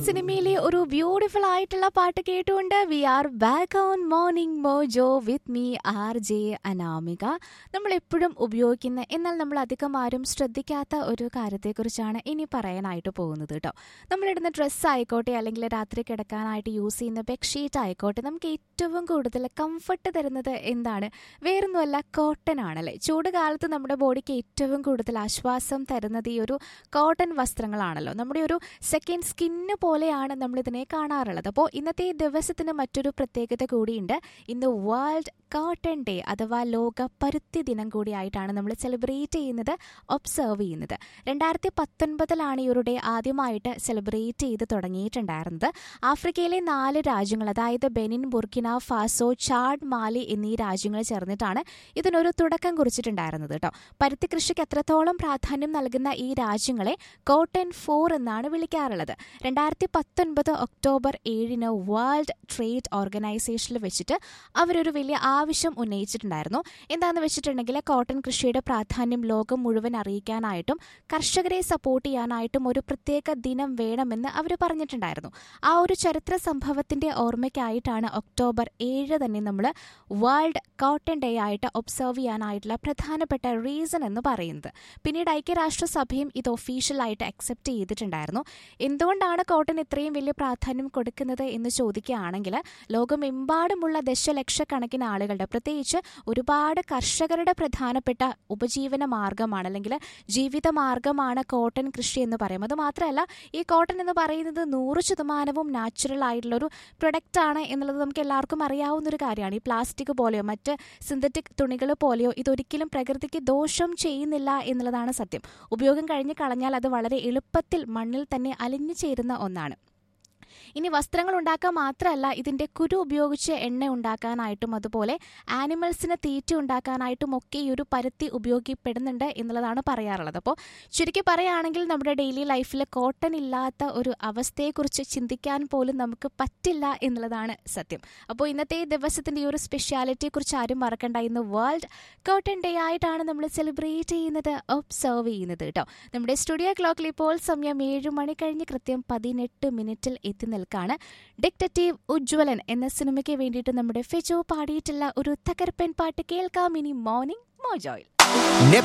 സിനിമയിലെ ഒരു ബ്യൂട്ടിഫുൾ ആയിട്ടുള്ള പാട്ട് കേട്ടുകൊണ്ട് V are back on morning mojo with me R J Anamika. നമ്മൾ എപ്പോഴും ഉപയോഗിക്കുന്ന എന്നാൽ നമ്മൾ അധികം ആരും ശ്രദ്ധിക്കാത്ത ഒരു കാര്യത്തെക്കുറിച്ചാണ് ഇനി പറയാനായിട്ട് പോകുന്നത് കേട്ടോ. നമ്മളിടുന്ന ഡ്രസ്സ് ആയിക്കോട്ടെ, അല്ലെങ്കിൽ രാത്രി കിടക്കാനായിട്ട് യൂസ് ചെയ്യുന്ന ബെഡ്ഷീറ്റ് ആയിക്കോട്ടെ, നമുക്ക് ഏറ്റവും കൂടുതൽ കംഫർട്ട് തരുന്നത് എന്താണ്? വേറൊന്നുമല്ല, കോട്ടൺ ആണല്ലേ. ചൂട് കാലത്ത് നമ്മുടെ ബോഡിക്ക് ഏറ്റവും കൂടുതൽ ആശ്വാസം തരുന്നത് ഈ ഒരു കോട്ടൺ വസ്ത്രങ്ങളാണല്ലോ. നമ്മുടെ ഒരു സെക്കൻഡ് സ്കിന്ന് പോലെയാണ് നമ്മളിതിനെ കാണാറുള്ളത്. അപ്പോൾ ഇന്നത്തെ ദിവസത്തിന് മറ്റൊരു പ്രത്യേകത കൂടിയുണ്ട്. ഇന്ന് വേൾഡ് കോട്ടൺ ഡേ അഥവാ ലോക പരുത്തി ദിനം കൂടിയായിട്ടാണ് നമ്മൾ സെലിബ്രേറ്റ് ചെയ്യുന്നത്, ഒബ്സർവ് ചെയ്യുന്നത്. 2019 ഈ ഒരു ഡേ ആദ്യമായിട്ട് സെലിബ്രേറ്റ് ചെയ്ത് തുടങ്ങിയിട്ടുണ്ടായിരുന്നത്. ആഫ്രിക്കയിലെ 4 രാജ്യങ്ങൾ, അതായത് ബെനിൻ, ബുർക്കിന ഫാസോ, ചാഡ്, മാലി എന്നീ രാജ്യങ്ങൾ ചേർന്നിട്ടാണ് ഇതിനൊരു തുടക്കം കുറിച്ചിട്ടുണ്ടായിരുന്നത് കേട്ടോ. പരുത്തി കൃഷിക്ക് എത്രത്തോളം പ്രാധാന്യം നൽകുന്ന ഈ രാജ്യങ്ങളെ കോട്ടൺ 4 എന്നാണ് വിളിക്കാറുള്ളത്. 2019 ഒക്ടോബർ 7 വേൾഡ് ട്രേഡ് ഓർഗനൈസേഷനിൽ വെച്ചിട്ട് അവരൊരു വലിയ ആവശ്യം ഉന്നയിച്ചിട്ടുണ്ടായിരുന്നു. എന്താണെന്ന് വെച്ചിട്ടുണ്ടെങ്കിൽ, കോട്ടൺ കൃഷിയുടെ പ്രാധാന്യം ലോകം മുഴുവൻ അറിയിക്കാനായിട്ടും കർഷകരെ സപ്പോർട്ട് ചെയ്യാനായിട്ടും ഒരു പ്രത്യേക ദിനം വേണമെന്ന് അവർ പറഞ്ഞിട്ടുണ്ടായിരുന്നു. ആ ഒരു ചരിത്ര സംഭവത്തിന്റെ ഓർമ്മയ്ക്കായിട്ടാണ് ഒക്ടോബർ 7 തന്നെ നമ്മൾ വേൾഡ് കോട്ടൺ ഡേ ആയിട്ട് ഒബ്സർവ് ചെയ്യാനായിട്ടുള്ള പ്രധാനപ്പെട്ട റീസൺ എന്ന് പറയുന്നത്. പിന്നീട് ഐക്യരാഷ്ട്രസഭയും ഇത് ഒഫീഷ്യലായിട്ട് അക്സെപ്റ്റ് ചെയ്തിട്ടുണ്ടായിരുന്നു. എന്തുകൊണ്ടാണ് കോട്ടൺ ഇത്രയും വലിയ പ്രാധാന്യം കൊടുക്കുന്നത് എന്ന് ചോദിക്കുകയാണെങ്കിൽ, ലോകമെമ്പാടുമുള്ള ദശലക്ഷക്കണക്കിന് ആളുകളുടെ, പ്രത്യേകിച്ച് ഒരുപാട് കർഷകരുടെ പ്രധാനപ്പെട്ട ഉപജീവന മാർഗമാണ്, അല്ലെങ്കിൽ ജീവിത മാർഗമാണ് കോട്ടൺ കൃഷി എന്ന് പറയും. അത് മാത്രമല്ല, ഈ കോട്ടൺ എന്ന് പറയുന്നത് 100% നാച്ചുറൽ ആയിട്ടുള്ളൊരു പ്രൊഡക്റ്റ് ആണ് എന്നുള്ളത് നമുക്ക് എല്ലാവർക്കും അറിയാവുന്ന ഒരു കാര്യമാണ്. ഈ പ്ലാസ്റ്റിക് പോലെയോ മറ്റ് സിന്തറ്റിക് തുണികൾ പോലെയോ ഇതൊരിക്കലും പ്രകൃതിക്ക് ദോഷം ചെയ്യുന്നില്ല എന്നുള്ളതാണ് സത്യം. ഉപയോഗം കഴിഞ്ഞ് കളഞ്ഞാൽ അത് വളരെ എളുപ്പത്തിൽ മണ്ണിൽ തന്നെ അലിഞ്ഞു ചേരുന്ന ഒന്നാണ്. ഇനി വസ്ത്രങ്ങൾ ഉണ്ടാക്കാൻ മാത്രമല്ല, ഇതിൻ്റെ കുരു ഉപയോഗിച്ച് എണ്ണ ഉണ്ടാക്കാനായിട്ടും അതുപോലെ ആനിമൽസിന് തീറ്റ ഉണ്ടാക്കാനായിട്ടും ഒക്കെ ഈ ഒരു പരുത്തി ഉപയോഗിക്കപ്പെടുന്നുണ്ട് എന്നുള്ളതാണ് പറയാറുള്ളത്. അപ്പോൾ ചുരുക്കി പറയുകയാണെങ്കിൽ, നമ്മുടെ ഡെയിലി ലൈഫിൽ കോട്ടൺ ഇല്ലാത്ത ഒരു അവസ്ഥയെക്കുറിച്ച് ചിന്തിക്കാൻ പോലും നമുക്ക് പറ്റില്ല എന്നുള്ളതാണ് സത്യം. അപ്പോൾ ഇന്നത്തെ ദിവസത്തിൻ്റെ ഈ ഒരു സ്പെഷ്യാലിറ്റിയെക്കുറിച്ച് ആരും മറക്കണ്ട. ഇന്ന് വേൾഡ് കോട്ടൺ ഡേ ആയിട്ടാണ് നമ്മൾ സെലിബ്രേറ്റ് ചെയ്യുന്നത്, ഒബ്സർവ് ചെയ്യുന്നത് കേട്ടോ. നമ്മുടെ സ്റ്റുഡിയോ ക്ലോക്കിൽ ഇപ്പോൾ സമയം 7 മണി കഴിഞ്ഞ് കൃത്യം 18 മിനിറ്റിൽ എത്തി നിൽക്കാണ്. ഡിറ്റക്റ്റീവ് ഉജ്വലൻ എന്ന സിനിമയ്ക്ക് വേണ്ടിയിട്ട് നമ്മുടെ ഫിജോ പാടിയിട്ടുള്ള ഒരു തകർപ്പൻ പാട്ട് കേൾക്കാം ഇനി മോർണിംഗ് മോജോയിൽ.